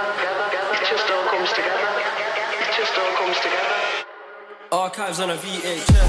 It just all comes together. It just all comes together. Archives on a VHS.